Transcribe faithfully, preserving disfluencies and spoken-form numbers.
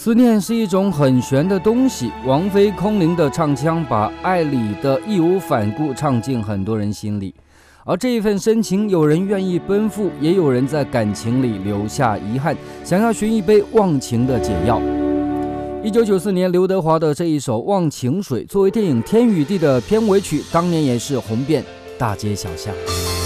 思念是一种很玄的东西，王菲空灵的唱腔把爱里的义无反顾唱进很多人心里，而这一份深情，有人愿意奔赴，也有人在感情里留下遗憾，想要寻一杯忘情的解药。一九九四年，刘德华的这一首《忘情水》作为电影《天与地》的片尾曲，当年也是红遍大街小巷。